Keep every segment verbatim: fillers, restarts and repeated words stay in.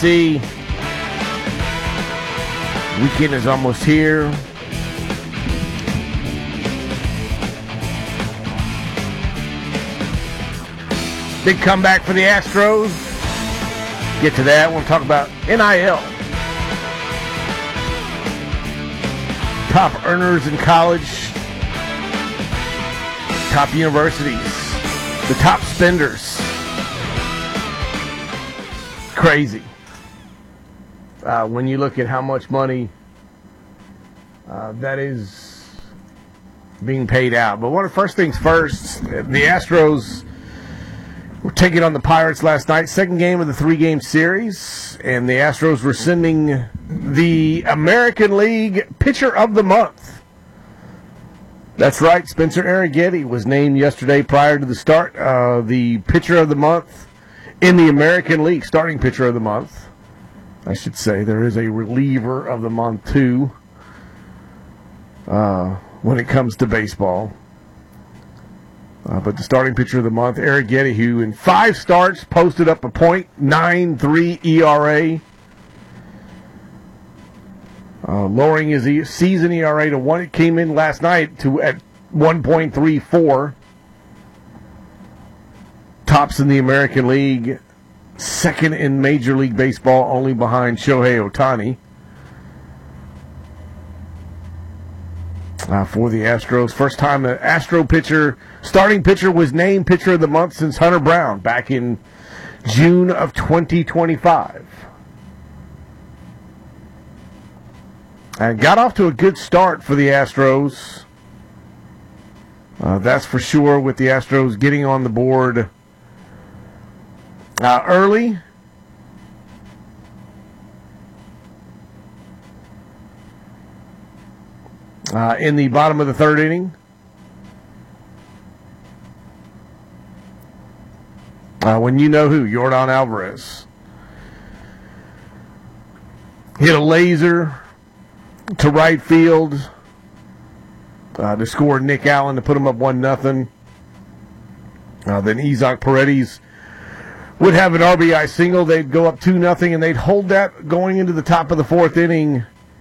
C. Weekend is almost here. Big comeback for the Astros. Get to that. We'll talk about N I L. Top earners in college. Top universities. The top spenders. Crazy. Uh, when you look at how much money uh, that is being paid out. But one of the first things first, the Astros were taking on the Pirates last night, second game of the three-game series, and the Astros were sending the American League Pitcher of the Month. That's right, Spencer Arrighetti was named yesterday prior to the start, uh, the Pitcher of the Month in the American League, starting Pitcher of the Month. I should say there is a reliever of the month, too, uh, when it comes to baseball. Uh, but the starting pitcher of the month, Arrighetti, who in five starts posted up a point nine three E R A, uh, lowering his e- season E R A to one. It came in last night to at one point three four. Tops in the American League, second in Major League Baseball, only behind Shohei Ohtani. Uh, for the Astros. First time the Astro pitcher, starting pitcher, was named Pitcher of the Month since Hunter Brown back in June of twenty twenty-five. And got off to a good start for the Astros. Uh, that's for sure, with the Astros getting on the board uh, early. Uh, in the bottom of the third inning. Uh, when you know who, Yordan Alvarez hit a laser to right field uh, to score Nick Allen to put him up one nothing. Uh, then Isaac Paredes would have an R B I single. They'd go up two nothing, and they'd hold that going into the top of the fourth inning.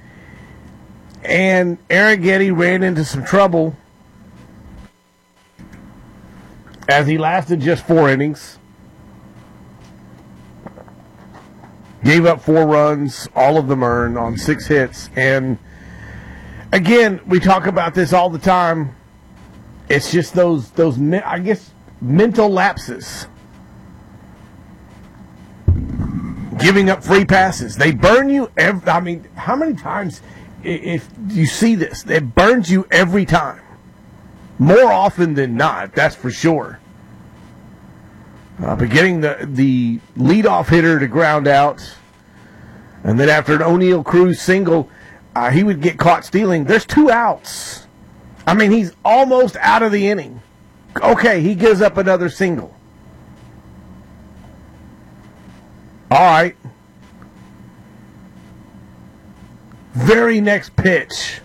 And Arrighetti ran into some trouble as he lasted just four innings. Gave up four runs, all of them earned on six hits. And again, we talk about this all the time. It's just those, those I guess, mental lapses. Giving up free passes. They burn you every, I mean, how many times... If you see this, it burns you every time. More often than not, that's for sure. Uh, but getting the, the leadoff hitter to ground out, and then after an O'Neal Cruz single, uh, he would get caught stealing. There's two outs. I mean, he's almost out of the inning. Okay, he gives up another single. All right. Very next pitch,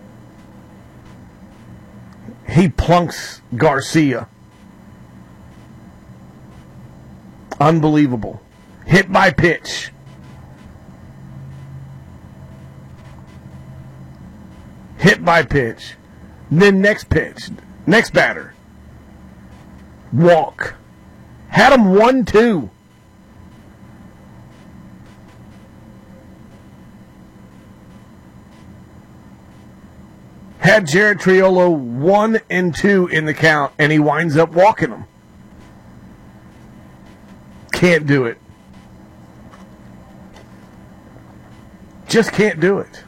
he plunks Garcia. Unbelievable. Hit by pitch. Hit by pitch. Then next pitch. Next batter. Walk. Had him one two. Had Jared Triolo one and two in the count, and he winds up walking them. Can't do it. Just can't do it.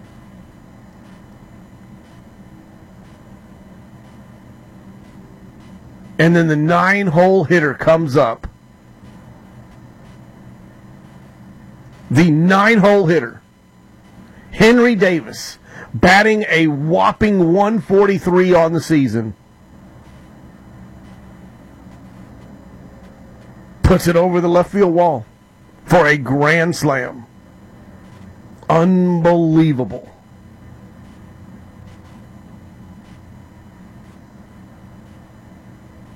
And then the nine-hole hitter comes up. The nine-hole hitter, Henry Davis, batting a whopping one forty-three on the season, puts it over the left field wall for a grand slam. Unbelievable.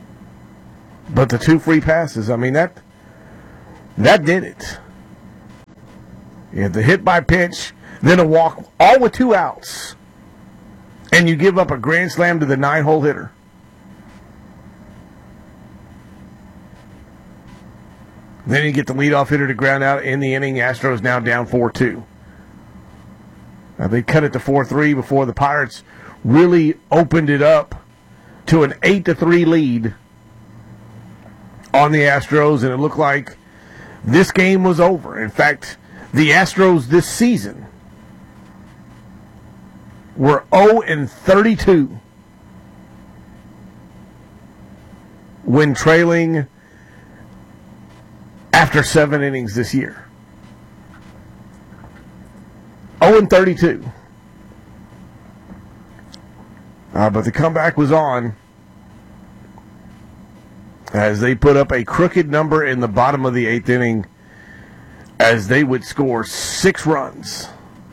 But the two free passes, I mean, that that did it. You have the hit by pitch, then a walk, all with two outs. And you give up a grand slam to the nine-hole hitter. Then you get the leadoff hitter to ground out in the inning. Astros now down four two. Now they cut it to four three before the Pirates really opened it up to an eight to three lead on the Astros, and it looked like this game was over. In fact, the Astros this season were oh and thirty-two when trailing after seven innings this year. oh and thirty-two. Uh, but the comeback was on as they put up a crooked number in the bottom of the eighth inning as they would score six runs.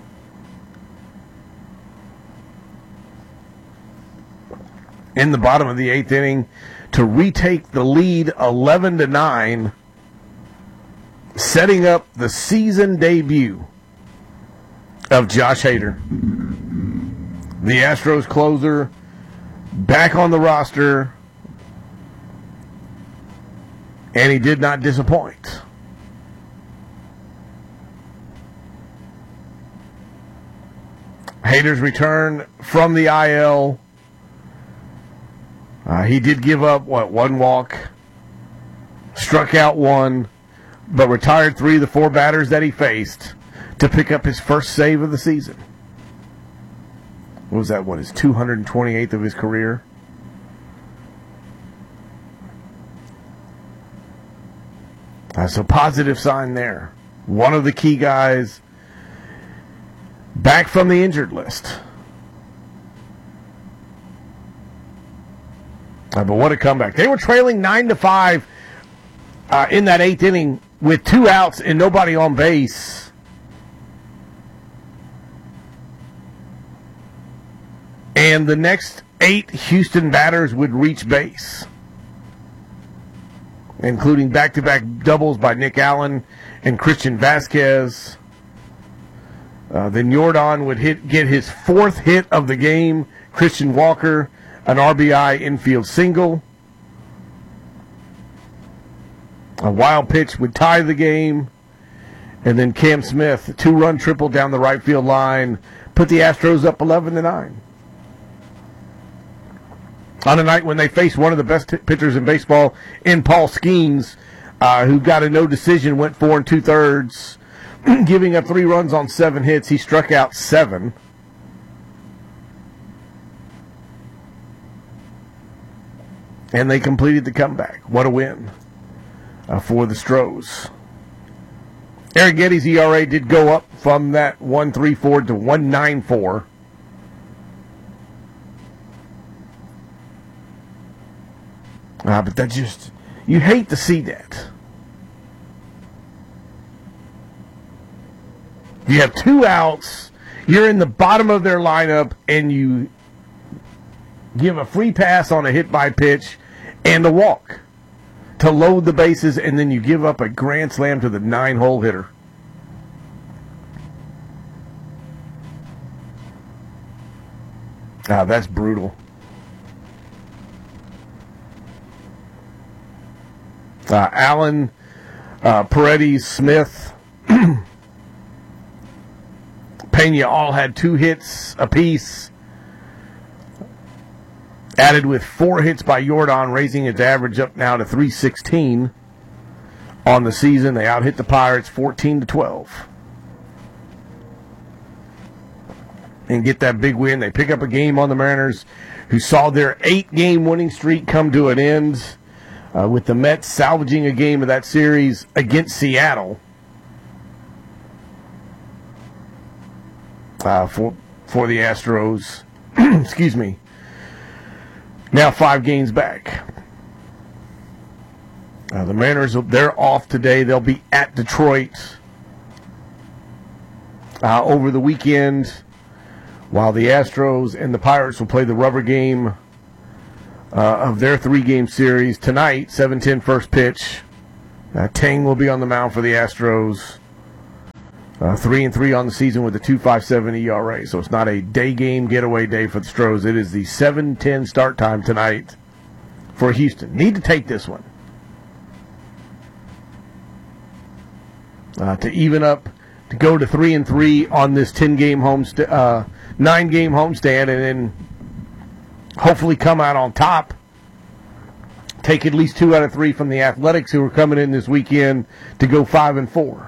In the bottom of the eighth inning to retake the lead eleven to nine, setting up the season debut of Josh Hader. The Astros closer back on the roster, and he did not disappoint. Hader's return from the I L. Uh, he did give up, what, one walk, struck out one, but retired three of the four batters that he faced to pick up his first save of the season. What was that, what, his two hundred twenty-eighth of his career? Uh, so positive sign there. One of the key guys back from the injured list. Uh, but what a comeback. They were trailing nine to five uh, in that eighth inning with two outs and nobody on base. And the next eight Houston batters would reach base, including back-to-back doubles by Nick Allen and Christian Vasquez. Uh, then Jordan would hit get his fourth hit of the game. Christian Walker, an R B I infield single. A wild pitch would tie the game. And then Cam Smith, a two-run triple down the right field line, put the Astros up eleven to nine. On a night when they faced one of the best t- pitchers in baseball in Paul Skeens, uh, who got a no decision, went four and two-thirds, giving up three runs on seven hits. He struck out seven. And they completed the comeback. What a win uh, for the Stros. Aaron Getty's E R A did go up from that one point three four to one point nine four. Uh, but that just, you hate to see that. You have two outs, you're in the bottom of their lineup, and you give a free pass on a hit by pitch and a walk to load the bases, and then you give up a grand slam to the nine-hole hitter. Ah, that's brutal. Uh, Allen, uh, Paredes, Smith, Pena all had two hits apiece. Added with four hits by Jordan, raising its average up now to three sixteen on the season. They out-hit the Pirates fourteen to twelve. And get that big win. They pick up a game on the Mariners, who saw their eight-game winning streak come to an end, uh, with the Mets salvaging a game of that series against Seattle uh, for for the Astros. Excuse me. Now five games back. Uh, the Mariners, they're off today. They'll be at Detroit uh, over the weekend, while the Astros and the Pirates will play the rubber game uh, of their three-game series tonight, seven ten first pitch. Uh, Tang will be on the mound for the Astros. Uh, three and three on the season with a two point five seven E R A. So it's not a day game getaway day for the Stros. It is the seven ten start time tonight for Houston. Need to take this one uh, to even up, to go to three and three on this ten game homestand, uh, nine game homestand, and then hopefully come out on top. Take at least two out of three from the Athletics, who are coming in this weekend, to go five and four.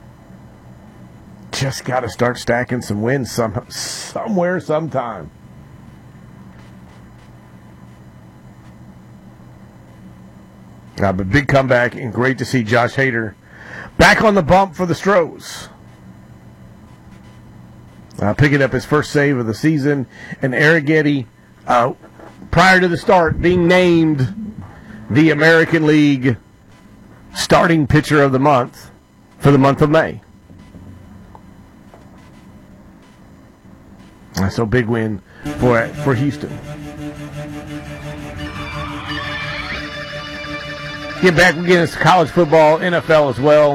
Just got to start stacking some wins some, somewhere, sometime. Uh, but big comeback, and great to see Josh Hader back on the bump for the Stros. Uh, picking up his first save of the season, and Arrighetti, uh, prior to the start, being named the American League starting pitcher of the month for the month of May. So big win for for Houston. Get back again to college football, N F L as well.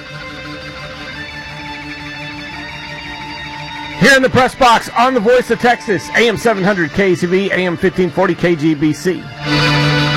Here in the press box on the Voice of Texas, A M seven hundred K Z B, A M fifteen forty K G B C.